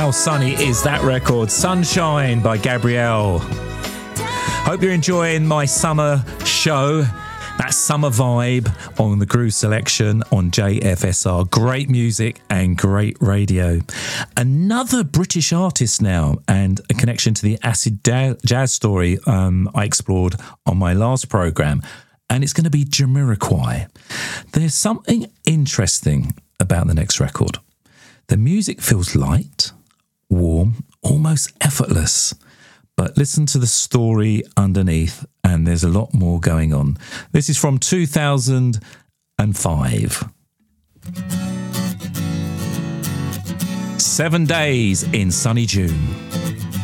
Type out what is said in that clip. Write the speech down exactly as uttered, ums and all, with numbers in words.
How sunny is that record? Sunshine by Gabrielle. Hope you're enjoying my summer show. That summer vibe on the Groove Selection on J F S R. Great music and great radio. Another British artist now, and a connection to the acid jazz story um, I explored on my last programme. And it's going to be Jamiroquai. There's something interesting about the next record. The music feels light, warm, almost effortless. But listen to the story underneath, and there's a lot more going on. This is from two thousand five. Seven Days in Sunny June.